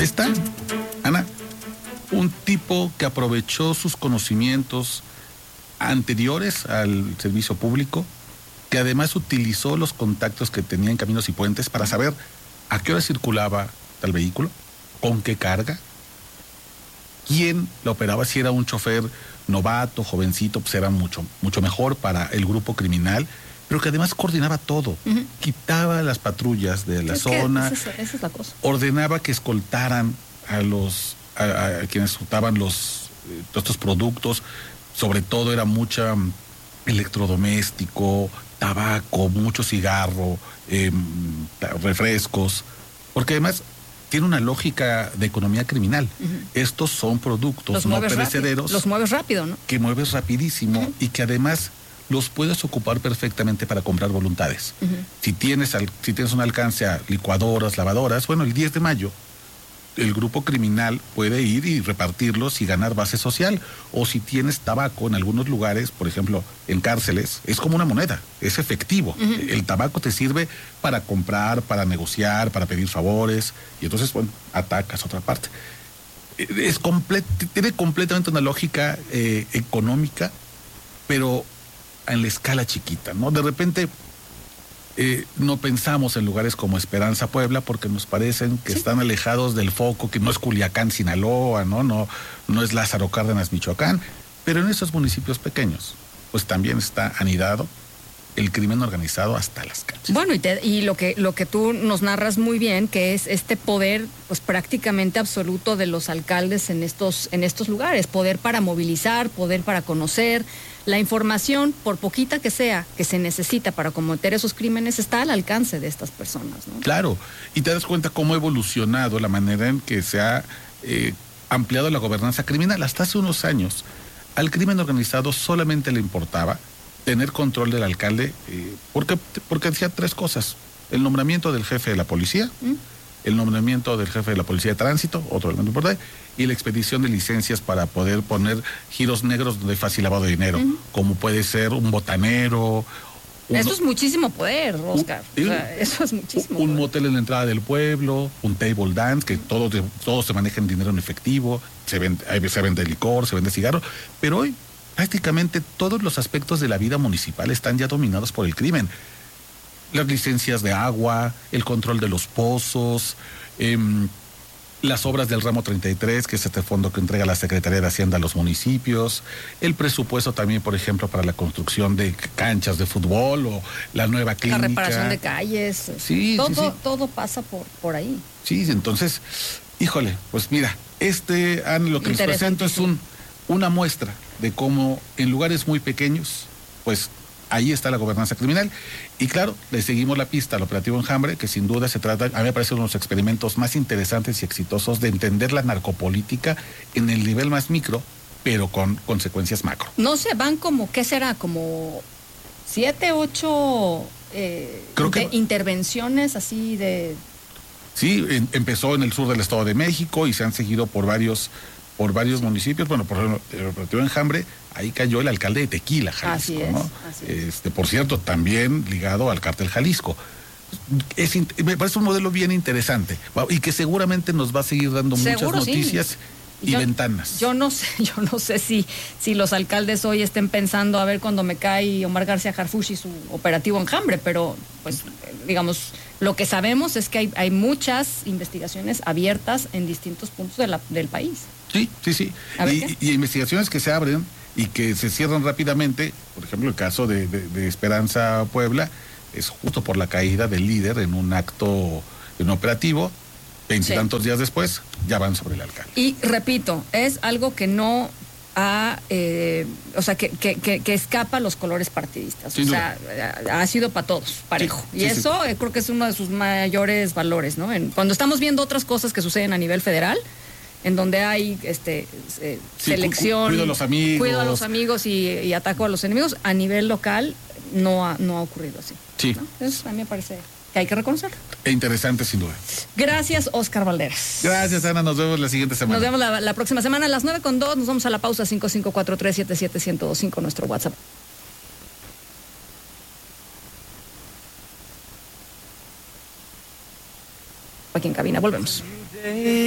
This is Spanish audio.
Ahí está, Ana, un tipo que aprovechó sus conocimientos anteriores al servicio público, que además utilizó los contactos que tenía en Caminos y Puentes para saber a qué hora circulaba tal vehículo, con qué carga, quién lo operaba, si era un chofer novato, jovencito, pues era mucho mejor para el grupo criminal, pero que además coordinaba todo, quitaba las patrullas de la zona, esa es la cosa. Ordenaba que escoltaran a quienes escoltaban estos productos, sobre todo era mucha electrodoméstico, tabaco, mucho cigarro, refrescos, porque además tiene una lógica de economía criminal. Estos son productos no perecederos. Los mueves rápido, ¿no? Que mueves rapidísimo y que además los puedes ocupar perfectamente para comprar voluntades. Si tienes un alcance a licuadoras, lavadoras, bueno, el 10 de mayo el grupo criminal puede ir y repartirlos y ganar base social. O si tienes tabaco en algunos lugares, por ejemplo, en cárceles, es como una moneda, es efectivo. El tabaco te sirve para comprar, para negociar, para pedir favores, y entonces, bueno, atacas otra parte. Tiene completamente una lógica económica, pero en la escala chiquita, ¿no? De repente no pensamos en lugares como Esperanza, Puebla, porque nos parecen que están alejados del foco, que no es Culiacán, Sinaloa, no es Lázaro Cárdenas, Michoacán, pero en esos municipios pequeños, pues también está anidado el crimen organizado hasta las calles. Bueno, y lo que tú nos narras muy bien, que es este poder, pues prácticamente absoluto de los alcaldes en estos lugares, poder para movilizar, poder para conocer. La información, por poquita que sea, que se necesita para cometer esos crímenes, está al alcance de estas personas, ¿no? Claro, y te das cuenta cómo ha evolucionado la manera en que se ha ampliado la gobernanza criminal. Hasta hace unos años, al crimen organizado solamente le importaba tener control del alcalde, porque hacía tres cosas: el nombramiento del jefe de la policía, el nombramiento del jefe de la policía de tránsito, otro elemento importante, y la expedición de licencias para poder poner giros negros donde hay fácil lavado de dinero, como puede ser un botanero. Eso es muchísimo poder, Oscar. Eso es muchísimo un poder. motel en la entrada del pueblo, un table dance, que todos se manejan dinero en efectivo, se vende licor, se vende cigarro, pero hoy prácticamente todos los aspectos de la vida municipal están ya dominados por el crimen. Las licencias de agua, el control de los pozos, las obras del ramo 33, que es este fondo que entrega la Secretaría de Hacienda a los municipios, el presupuesto también, por ejemplo, para la construcción de canchas de fútbol o la nueva clínica. La reparación de calles. Sí, todo pasa por ahí. Sí, entonces, híjole, pues mira, lo que les presento es una muestra de cómo en lugares muy pequeños, pues ahí está la gobernanza criminal. Y claro, le seguimos la pista al operativo Enjambre, que sin duda se trata, a mí me parece uno de los experimentos más interesantes y exitosos de entender la narcopolítica en el nivel más micro, pero con consecuencias macro. No sé, van como, ¿qué será? Como 7, 8 intervenciones así de... Sí, empezó en el sur del Estado de México y se han seguido por varios municipios. Bueno, por ejemplo, el operativo Enjambre, ahí cayó el alcalde de Tequila, Jalisco, así es, ¿no? así es. Por cierto, también ligado al cártel Jalisco. Me parece un modelo bien interesante y que seguramente nos va a seguir dando muchas noticias y ventanas. Yo no sé si los alcaldes hoy estén pensando a ver cuando me cae Omar García Harfuch y su operativo Enjambre, pero pues digamos, lo que sabemos es que hay muchas investigaciones abiertas en distintos puntos del país. Sí. Y investigaciones que se abren y que se cierran rápidamente. Por ejemplo, el caso de Esperanza, Puebla, es justo por la caída del líder en un operativo. 20 y tantos días después, ya van sobre el alcalde. Y repito, es algo que no ha, que escapa a los colores partidistas. Sin duda. Ha sido para todos, parejo. Sí, y eso creo que es uno de sus mayores valores, ¿no? Cuando estamos viendo otras cosas que suceden a nivel federal, en donde hay selección, cuido a los amigos y ataco a los enemigos, a nivel local no ha ocurrido así. Sí. ¿No? Entonces, a mí me parece que hay que reconocerlo. Interesante, sin duda. Gracias, Oscar Valderas. Gracias, Ana. Nos vemos la siguiente semana. Nos vemos la próxima semana a las 9:02. Nos vamos a la pausa. 5543771025, nuestro WhatsApp. Aquí en cabina. Volvemos.